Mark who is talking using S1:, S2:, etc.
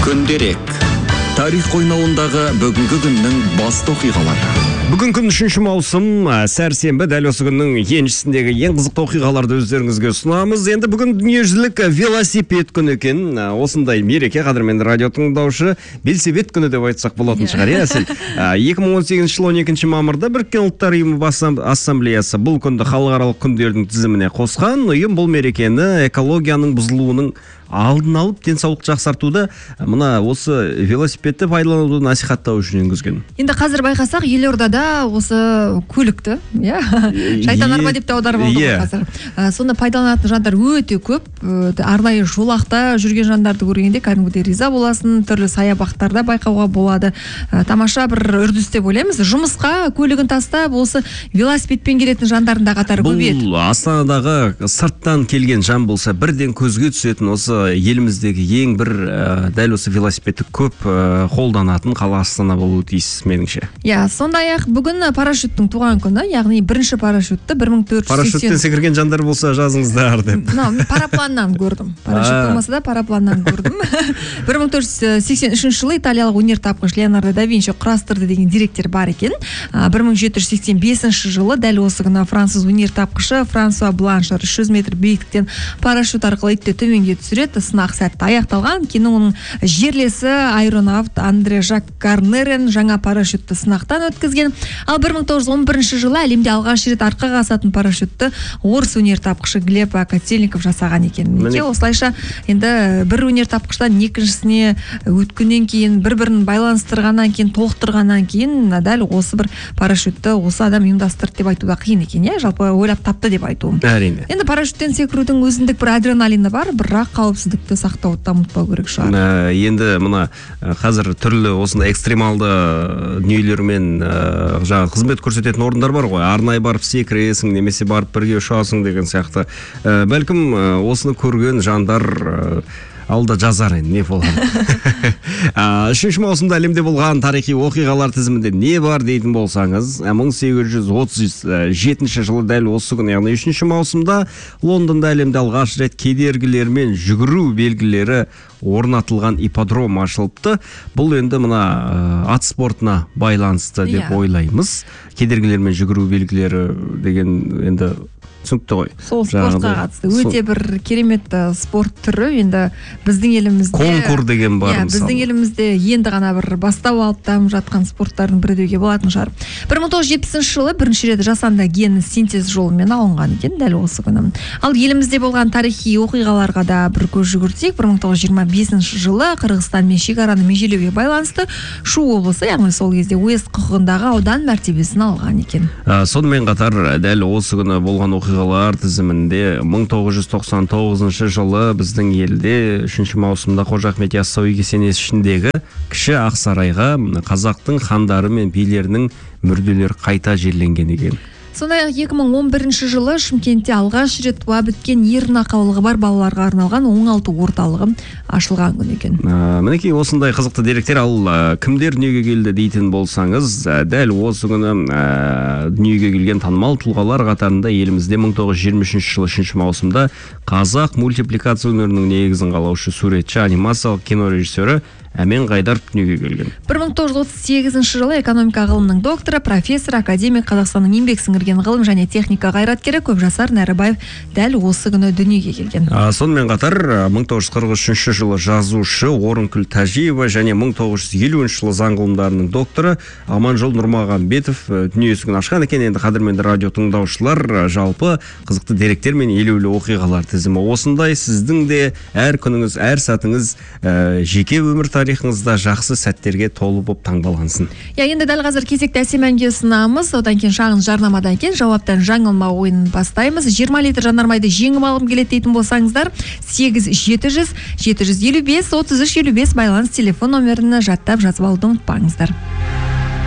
S1: Күндерек. Тарих қойнауындағы бүгінгі күннің басты оқиғалары.
S2: Бүгін күн 3 маусым, сәрсенбі, дәл осы күннің еншісіндегі ең қызықты оқиғаларды өздеріңізге ұсынамыз. Енді бүгін дүниежүзілік велосипед күні екен. Осындай мереке, қадірменді радио тыңдаушы, велосипед күні деп айтсақ болатын шығар. 2018 жыл 12 мамырда Біріккен ұлттар ұйымы бас ассамблеясы бұл күнді халықаралық күндердің тізіміне қосқан. Ұйым бұл мерекені экологияның бұзылуының алдын алып, денсаулықты жақсартуды, мына осы велосипедті пайдалануды насихаттау үшін енгізген.
S3: Енді қазір байқасақ, елордада осы көлікті, шайтан арба деп те аударып алды ғой қазір. Соны пайдаланатын жандар өте көп. Арнайы жолақта жүрген жандарды көргенде кәдімгідей риза боласың, түрлі саябақтарда байқауға болады. Тамаша бір үрдіс деп ойлаймыз. Жұмысқа көлігін тастап, осы велосипедпен келетін жандардың да қатары көбейеді.
S2: Бұл Астанадағы сырттан келген жан болса, бірден көзге түсетін осы еліміздегі ең бір дәл осы велосипедті көп қолданатын қала Астана болуы тиіс, меніңше.
S3: Сондай-ақ бүгін парашюттің туған күні, яғни бірінші парашютті 1480...
S2: Парашюттен секірген жандар болса жазыңыздар деп.
S3: Парапланнан көрдім. Парашют болмаса да парапланнан көрдім. 1483 жылы италиялық өнертапқыш Леонардо да Винчи құрастырды деген деректер бар екен. 1785 жылы дәл осы күні француз өнертапқышы Франсуа Бланшар 300 метр биіктіктен парашют арқылы итті төменге түсіреді. Сынақ сәтті аяқталған. Кейін оның жерлесі аэронавт Андре Жак Гарнерен жаңа парашютті сынақтан өткізген. Ал 1911 жылы әлемде алғаш рет арқаға асатын парашютті орыс өнертапқышы Глеб Котельников жасаған екен. Осылайша енді бір өнертапқыштан екіншісіне өткеннен кейін, бір-бірін байланыстырғаннан кейін, толықтырғаннан кейін, дәл осы бір парашютті осы адам ұйымдастырды деп айтуда қиын екен, жалпы ойлап тапты деп айтуым.
S2: Әрине.
S3: Енді парашюттен секірудің өзіндік бір адреналині бар, бірақ қауіпсіздікті сақтауды дамытпау керек шығар.
S2: Енді мына қазір түрлі осындай экстремалды дүниелермен жаңа қызмет көрсететін орындар бар ғой. Арнайы барып секіресің, немесе барып бірге ұшасың деген сияқты. Бәлкім осыны көрген жандар алда жазар енді, не болады. 3 маусымда әлемде болған тарихи оқиғалар тізімінде не бар дейтін болсаңыз, 1837 жылы дәл осы күн, яғни 3 маусымда Лондонда әлемде алғаш рет кедергілер мен жүгіру белгілері орнатылған ипподром ашылыпты. Бұл енді мына ат спортына байланысты деп ойлаймыз. Кедергілер мен жүгіру белгілері деген енді түсінікті ғой.
S3: Сол спортқа қатысты. Өте бір керемет спорт түрі. Енді біздің елімізде...
S2: Конкур деген бар мысалы.
S3: Біздің елімізде енді ғана бір бастау алып дамып жатқан спорттардың бірі деуге болатын шығар. 1970 жылы бірінші рет жасанды ген синтез жолымен алынған екен, дәл осы күні. Ал елімізде болған тарихи оқиғаларға да бір көз жүгіртсек, 1925 жылы Қырғызстан мен шекараны межелеуге байланысты Шу облысы, яғни сол кезде уезд құқығындағы аудан мәртебесін алған екен.
S2: Сонымен қатар дәл осы күні болған оқиғалар тізімінде 1999 жылы біздің елде 3 маусымда Қожа Ахмет Яссауи кесенесіндегі Кіші Ақсарайға қазақтың хандары мен билерінің мүрделері қайта жерленген екен.
S3: Сондай-ақ 2011 жылы Шымкентте алғаш рет туа біткен ерін ақаулығы бар балаларға арналған оңалту орталығы ашылған күн екен.
S2: Мінекей осындай қызықты деректер. Ал кімдер дүниеге келді дейтін болсаңыз, дәл осы күні дүниеге келген танымал тұлғалар қатарында елімізде 1923 жылы 3 маусымда қазақ мультипликация өнерінің негізін қалаушы суретші, анимациялық кино режиссері Әмен Қайдаров дүниеге келген.
S3: 1938 жылы экономика ғылымының докторы, профессор, академик, Қазақстанның еңбек сіңірген ғылым және техника қайраткері Көпжасар Нәрібаев дәл осы күні дүниеге келген.
S2: Сонымен қатар 1943 жылы жазушы Орынкүл Тәжиева және 1950 жылы заң ғылымдарының докторы Аманжол Нұрмағамбетов дүние есігін ашқан екен. Енді қадірменді радио тыңдаушылар, жалпы қызықты деректер мен елеулі оқиғалар тізімі осындай. Сіздің де әр күніңіз, әр сәтіңіз жеке өмір тарихыңызда жақсы сәттерге толы болып таңбалансын.
S3: Енді дәл қазір кезекті әсем әнге ұсынамыз. Одан кейін шағын жарнамадан кейін жауаптан жаңылма ойынын бастаймыз. 20 литр жанармайды жеңіп алғым келеді дейтін болсаңыздар, 8-700-755-33-55 байланыс телефон номерін жаттап жазып алуды ұмытпаңыздар.